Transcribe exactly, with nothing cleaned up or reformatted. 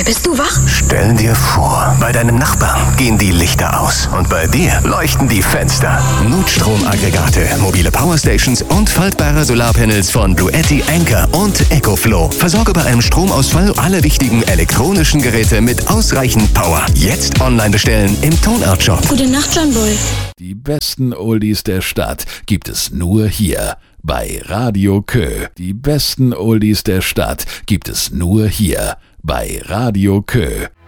Mal, bist du wach? Stell dir vor, bei deinem Nachbarn gehen die Lichter aus und bei dir leuchten die Fenster. Notstromaggregate, mobile Powerstations und faltbare Solarpanels von Bluetti, Anker und EcoFlow. Versorge bei einem Stromausfall alle wichtigen elektronischen Geräte mit ausreichend Power. Jetzt online bestellen im Tonart-Shop. Gute Nacht, John Bull. Die besten Oldies der Stadt gibt es nur hier bei Radio Kö. Die besten Oldies der Stadt gibt es nur hier bei Radio Kö.